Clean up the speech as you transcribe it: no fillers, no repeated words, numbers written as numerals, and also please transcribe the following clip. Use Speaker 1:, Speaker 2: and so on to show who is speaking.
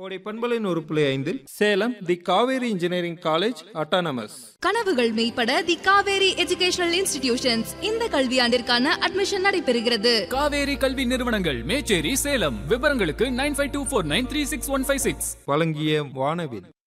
Speaker 1: கோடை பண்பலின் ஒரு புள்ளி 5 சேலம் தி காவேரி இன்ஜினியரிங் காலேஜ் அட்டானமஸ்.
Speaker 2: கனவுகள் மெய்ப்பட தி காவேரி எஜுகேஷனல் இன்ஸ்டிடியூஷன்ஸ் இந்த கல்வியாண்டிற்கான அட்மிஷன் நடைபெறுகிறது.
Speaker 3: காவேரி கல்வி நிறுவனங்கள் மேச்சேரி சேலம். விவரங்களுக்கு 9524936156
Speaker 1: வழங்கிய வானவில்.